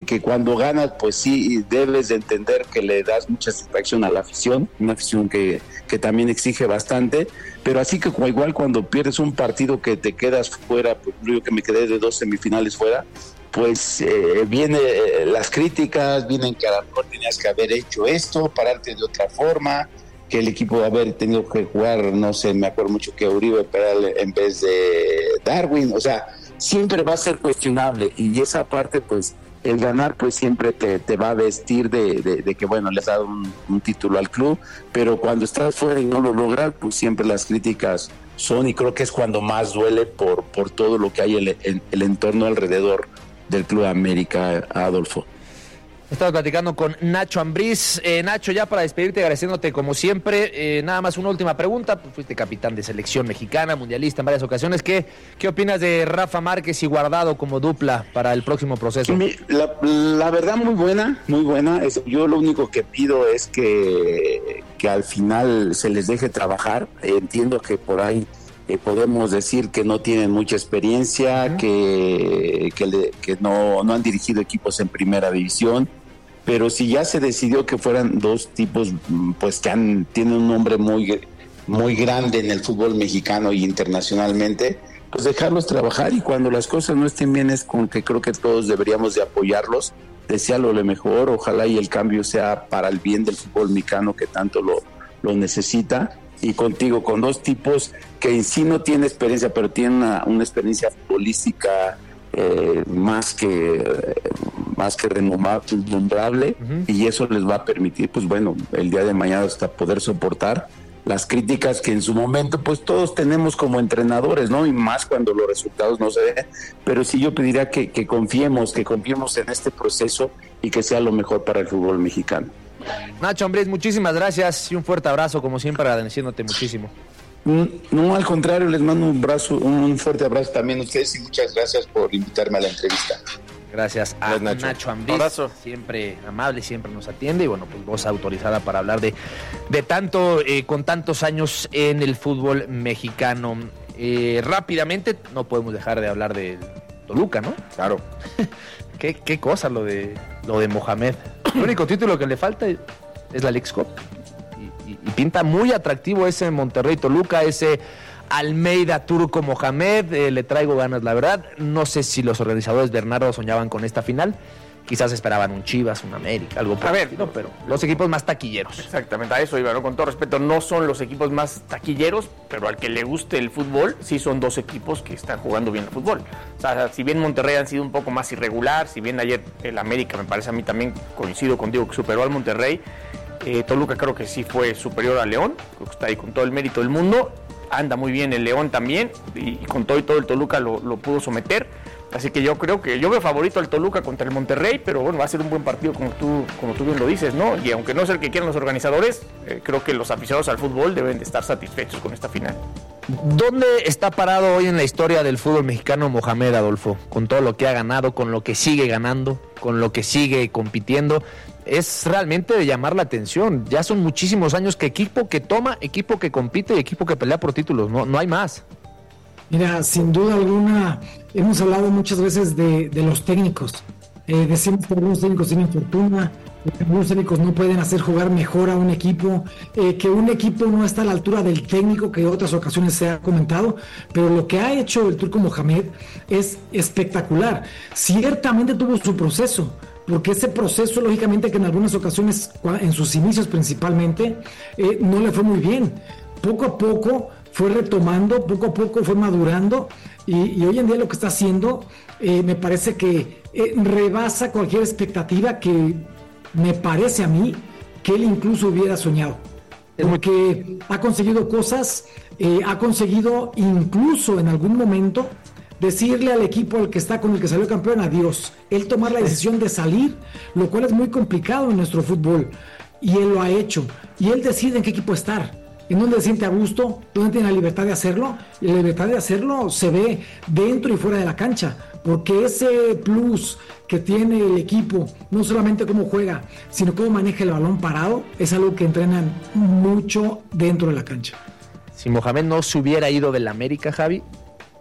que cuando ganas, pues sí, debes de entender que le das mucha satisfacción a la afición, una afición que también exige bastante, pero así que igual cuando pierdes un partido que te quedas fuera, pues yo que me quedé de 2 semifinales fuera, pues vienen las críticas, vienen que a lo mejor tenías que haber hecho esto, pararte de otra forma, que el equipo haber tenido que jugar, no sé, me acuerdo mucho que Uribe en vez de Darwin, o sea, siempre va a ser cuestionable, y esa parte, pues, el ganar, pues, siempre te va a vestir de que, bueno, le has dado un título al club, pero cuando estás fuera y no lo logras, pues siempre las críticas son, y creo que es cuando más duele por todo lo que hay el entorno alrededor del Club América, Adolfo. Estamos platicando con Nacho Ambriz. Nacho, ya para despedirte, agradeciéndote como siempre, nada más una última pregunta. Pues fuiste capitán de selección mexicana, mundialista en varias ocasiones. ¿Qué opinas de Rafa Márquez y Guardado como dupla para el próximo proceso? La verdad, muy buena, muy buena. Yo lo único que pido es que al final se les deje trabajar. Entiendo que por ahí podemos decir que no tienen mucha experiencia, que no han dirigido equipos en primera división, pero si ya se decidió que fueran dos tipos, pues que tienen un nombre muy, muy grande en el fútbol mexicano y internacionalmente, pues dejarlos trabajar, y cuando las cosas no estén bien es con que creo que todos deberíamos de apoyarlos, desearlo lo mejor, ojalá y el cambio sea para el bien del fútbol mexicano que tanto lo necesita. Y contigo, con dos tipos que en sí no tienen experiencia, pero tienen una experiencia futbolística más que renombrable, y eso les va a permitir, pues bueno, el día de mañana hasta poder soportar las críticas que en su momento, pues todos tenemos como entrenadores, ¿no? Y más cuando los resultados no se ven, pero sí yo pediría que confiemos en este proceso y que sea lo mejor para el fútbol mexicano. Nacho Ambriz, muchísimas gracias y un fuerte abrazo, como siempre, agradeciéndote muchísimo. No, al contrario, les mando un fuerte abrazo también a ustedes, y muchas gracias por invitarme a la entrevista. Gracias a Nacho Ambriz, siempre amable, siempre nos atiende, y bueno, pues voz autorizada para hablar de tanto, con tantos años en el fútbol mexicano. Rápidamente, no podemos dejar de hablar de Toluca, ¿no? Claro. Qué cosa lo de Mohamed. El único título que le falta es la Leagues Cup. Y pinta muy atractivo ese Monterrey Toluca, ese Almeida Turco Mohamed. Le traigo ganas, la verdad. No sé si los organizadores, Bernardo, soñaban con esta final. Quizás esperaban un Chivas, un América, algo por el estilo, pero los equipos más taquilleros. Exactamente, a eso iba, ¿no? Con todo respeto, no son los equipos más taquilleros, pero al que le guste el fútbol, sí son dos equipos que están jugando bien el fútbol. O sea, si bien Monterrey han sido un poco más irregular, si bien ayer el América, me parece a mí también, coincido contigo, que superó al Monterrey, Toluca creo que sí fue superior al León, creo que está ahí con todo el mérito del mundo, anda muy bien el León también, y con todo el Toluca lo pudo someter. Así que yo creo que yo veo favorito al Toluca contra el Monterrey, pero bueno, va a ser un buen partido como tú bien lo dices, ¿no? Y aunque no es el que quieran los organizadores, creo que los aficionados al fútbol deben de estar satisfechos con esta final. ¿Dónde está parado hoy en la historia del fútbol mexicano Mohamed, Adolfo? Con todo lo que ha ganado, con lo que sigue ganando, con lo que sigue compitiendo, es realmente de llamar la atención. Ya son muchísimos años que equipo que toma, equipo que compite y equipo que pelea por títulos, no hay más. Mira, sin duda alguna, hemos hablado muchas veces de los técnicos. Decimos que algunos técnicos tienen fortuna, que algunos técnicos no pueden hacer jugar mejor a un equipo, que un equipo no está a la altura del técnico, que en otras ocasiones se ha comentado, pero lo que ha hecho el Turco Mohamed es espectacular. Ciertamente tuvo su proceso, porque ese proceso, lógicamente, que en algunas ocasiones, en sus inicios principalmente, no le fue muy bien. Poco a poco fue retomando, poco a poco fue madurando, y hoy en día lo que está haciendo me parece que rebasa cualquier expectativa que me parece a mí que él incluso hubiera soñado, porque ha conseguido cosas, ha conseguido incluso en algún momento decirle al equipo al que está con el que salió campeón adiós, él tomar la decisión de salir, lo cual es muy complicado en nuestro fútbol, y él lo ha hecho, y él decide en qué equipo estar, en dónde se siente a gusto, dónde tiene la libertad de hacerlo, y la libertad de hacerlo se ve dentro y fuera de la cancha, porque ese plus que tiene el equipo, no solamente cómo juega, sino cómo maneja el balón parado, es algo que entrenan mucho dentro de la cancha. Si Mohamed no se hubiera ido del América, Javi,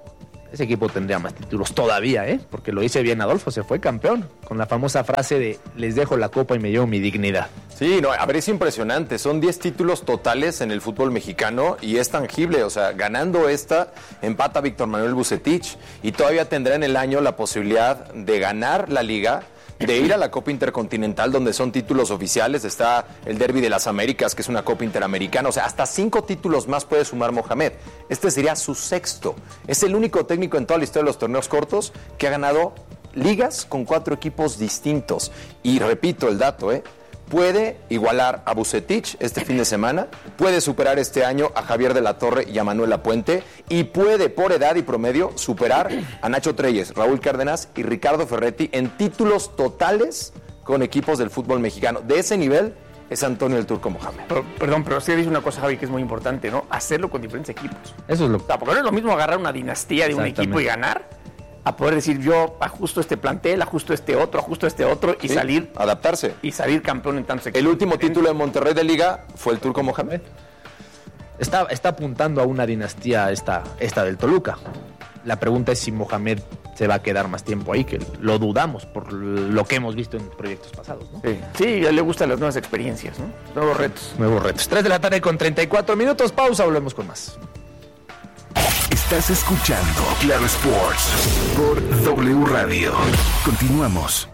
ese equipo tendría más títulos todavía, porque lo dice bien Adolfo, se fue campeón, con la famosa frase de les dejo la copa y me llevo mi dignidad. Sí, no, a ver, es impresionante, son 10 títulos totales en el fútbol mexicano y es tangible, o sea, ganando esta, empata Víctor Manuel Vucetich y todavía tendrá en el año la posibilidad de ganar la Liga, de ir a la Copa Intercontinental, donde son títulos oficiales, está el Derbi de las Américas, que es una Copa Interamericana, o sea, hasta 5 títulos más puede sumar Mohamed. Este sería su 6º. Es el único técnico en toda la historia de los torneos cortos que ha ganado ligas con 4 equipos distintos. Y repito el dato, puede igualar a Vucetich este fin de semana, puede superar este año a Javier de la Torre y a Manuel Lapuente, y puede, por edad y promedio, superar a Nacho Treyes, Raúl Cárdenas y Ricardo Ferretti en títulos totales con equipos del fútbol mexicano. De ese nivel es Antonio el Turco Mohamed. Pero sí dice una cosa, Javi, que es muy importante, ¿no? Hacerlo con diferentes equipos. Eso es lo que... O sea, porque no es lo mismo agarrar una dinastía de un equipo y ganar, a poder decir yo ajusto este plantel, ajusto este otro y salir, adaptarse y salir campeón en tantos equipos. El último título de Monterrey de Liga fue el Turco Mohamed. Está apuntando a una dinastía esta del Toluca. La pregunta es si Mohamed se va a quedar más tiempo ahí, que lo dudamos por lo que hemos visto en proyectos pasados, ¿no? Sí, a él le gustan las nuevas experiencias, ¿no? Nuevos retos. 3 de la tarde con 34 minutos, pausa, volvemos con más. Estás escuchando Claro Sports por W Radio. Continuamos.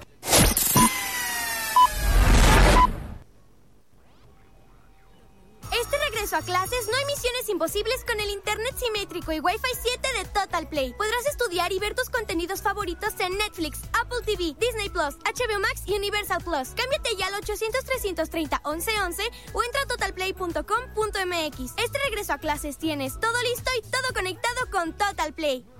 Este regreso a clases no hay misiones imposibles con el internet simétrico y Wi-Fi 7 de Total Play. Podrás estudiar y ver tus contenidos favoritos en Netflix, Apple TV, Disney Plus, HBO Max y Universal Plus. Cámbiate ya al 800-330-1111 o entra a totalplay.com.mx. Este regreso a clases tienes todo listo y todo conectado con Total Play.